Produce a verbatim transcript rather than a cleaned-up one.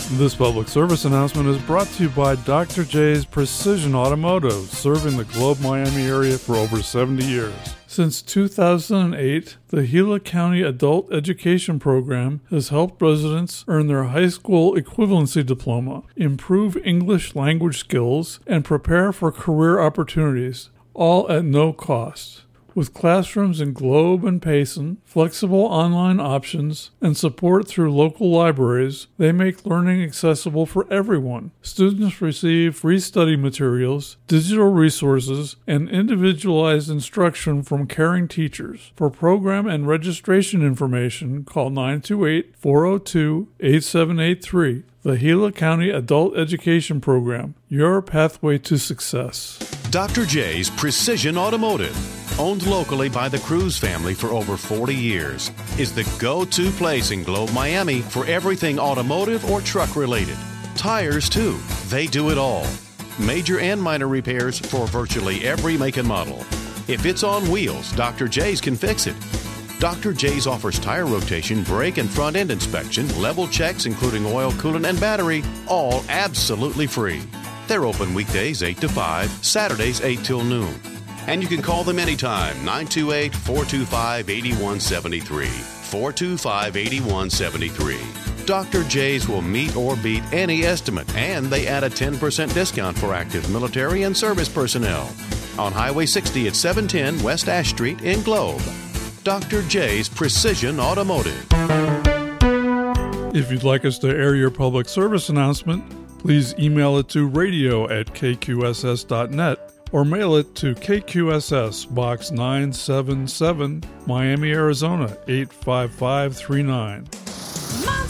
This public service announcement is brought to you by Doctor J's Precision Automotive, serving the Globe Miami area for over seventy years. Since two thousand eight, the Gila County Adult Education Program has helped residents earn their high school equivalency diploma, improve English language skills, and prepare for career opportunities, all at no cost. With classrooms in Globe and Payson, flexible online options, and support through local libraries, they make learning accessible for everyone. Students receive free study materials, digital resources, and individualized instruction from caring teachers. For program and registration information, call nine two eight, four zero two, eight seven eight three. The Gila County Adult Education Program, your pathway to success. Doctor J's Precision Automotive, owned locally by the Cruz family for over forty years, is the go-to place in Globe, Miami for everything automotive or truck related. Tires, too. They do it all. Major and minor repairs for virtually every make and model. If it's on wheels, Doctor J's can fix it. Doctor J's offers tire rotation, brake and front end inspection, level checks including oil, coolant, and battery, all absolutely free. They're open weekdays eight to five, Saturdays eight till noon. And you can call them anytime, nine two eight, four two five, eight one seven three, four two five, eight one seven three. Doctor J's will meet or beat any estimate, and they add a ten percent discount for active military and service personnel. On Highway sixty at seven ten West Ash Street in Globe. Doctor J's Precision Automotive. If you'd like us to air your public service announcement, please email it to radio at k q s s dot net or mail it to K Q S S, Box nine seven seven, Miami, Arizona, eight five five three nine.